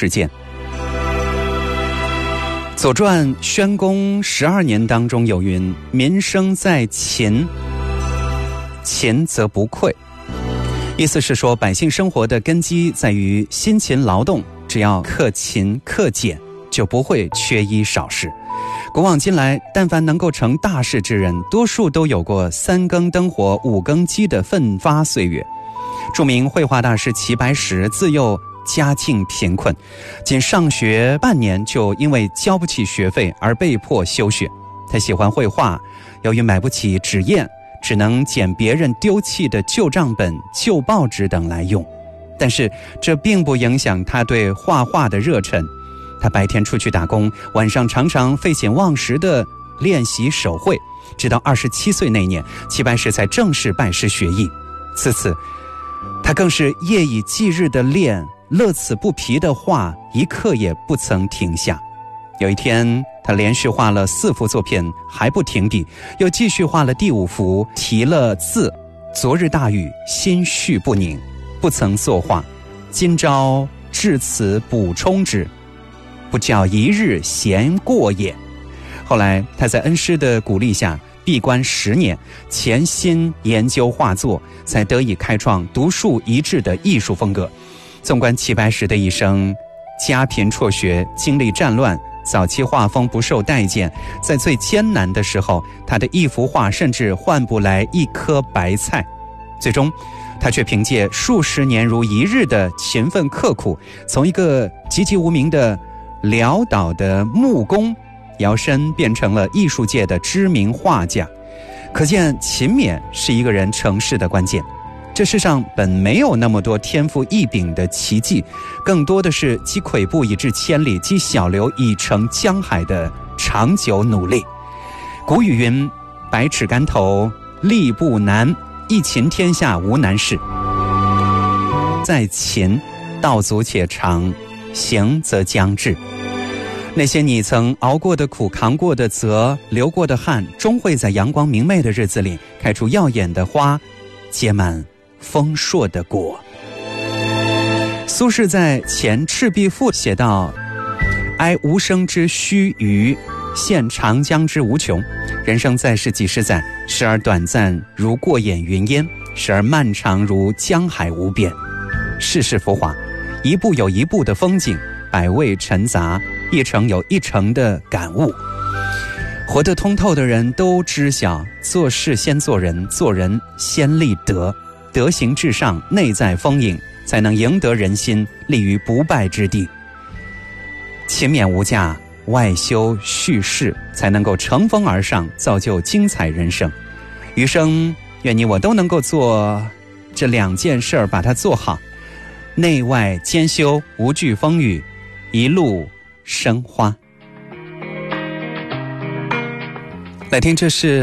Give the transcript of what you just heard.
事件。左传宣公12年当中有云：民生在勤，勤则不匮。意思是说，百姓生活的根基在于辛勤劳动，只要克勤克俭，就不会缺衣少食。古往今来，但凡能够成大事之人，多数都有过3更灯火5更鸡的奋发岁月。著名绘画大师齐白石自幼家境贫困，仅上学半年就因为交不起学费而被迫休学。他喜欢绘画，由于买不起纸砚，只能捡别人丢弃的旧账本、旧报纸等来用。但是这并不影响他对画画的热忱。他白天出去打工，晚上常常废寝忘食地练习手绘，直到27岁那年，齐白石才正式拜师学艺。自此，他更是夜以继日地练，乐此不疲地画，一刻也不曾停下。有一天，他连续画了4幅作品还不停笔，又继续画了第5幅，题了字：昨日大雨，心绪不宁，不曾作画，今朝至此补充之，不叫一日闲过也。后来他在恩师的鼓励下闭关10年，潜心研究画作，才得以开创独树一帜的艺术风格。纵观齐白石的一生，家贫辍学，经历战乱，早期画风不受待见，在最艰难的时候，他的一幅画甚至换不来1颗白菜。最终他却凭借数十年如一日的勤奋刻苦，从一个籍籍无名的潦倒的木工，摇身变成了艺术界的知名画家。可见勤勉是一个人成事的关键。这世上本没有那么多天赋异禀的奇迹，更多的是积跬步以至千里，积小流以成江海的长久努力。古语云：百尺竿头力不难，一勤天下无难事。在勤，道阻且长，行则将至。那些你曾熬过的苦、扛过的责、流过的汗，终会在阳光明媚的日子里开出耀眼的花，结满丰硕的果。苏轼在《前赤壁赋》写道：哀吾生之须臾，羡长江之无穷。人生在世几十载，时而短暂如过眼云烟，时而漫长如江海无边。世事浮华，一步有一步的风景，百味陈杂，一程有一程的感悟。活得通透的人都知晓，做事先做人，做人先立德，德行至上，内在丰盈，才能赢得人心，立于不败之地。勤勉无价，外修蓄势，才能够乘风而上，造就精彩人生。余生愿你我都能够做这2件事儿，把它做好，内外兼修，无惧风雨，一路生花。来听，这是